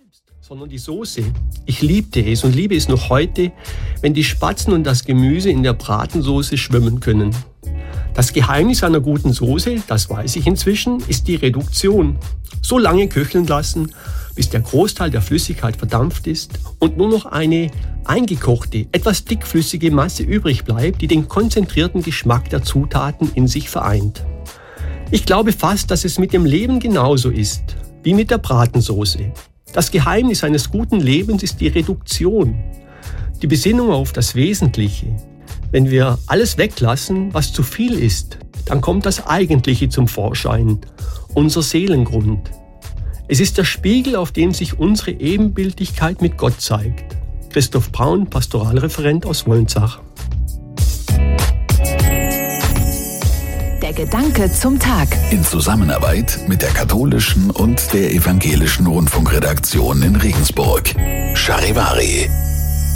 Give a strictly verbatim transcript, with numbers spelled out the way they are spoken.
selbst, sondern die Soße. Ich liebte es und liebe es noch heute, wenn die Spatzen und das Gemüse in der Bratensoße schwimmen können. Das Geheimnis einer guten Soße, das weiß ich inzwischen, ist die Reduktion. So lange köcheln lassen, bis der Großteil der Flüssigkeit verdampft ist und nur noch eine eingekochte, etwas dickflüssige Masse übrig bleibt, die den konzentrierten Geschmack der Zutaten in sich vereint. Ich glaube fast, dass es mit dem Leben genauso ist, wie mit der Bratensoße. Das Geheimnis eines guten Lebens ist die Reduktion, die Besinnung auf das Wesentliche. Wenn wir alles weglassen, was zu viel ist, dann kommt das Eigentliche zum Vorschein, unser Seelengrund. Es ist der Spiegel, auf dem sich unsere Ebenbildlichkeit mit Gott zeigt. Christoph Braun, Pastoralreferent aus Wolnzach. Der Gedanke zum Tag. In Zusammenarbeit mit der katholischen und der evangelischen Rundfunkredaktion in Regensburg. Charivari.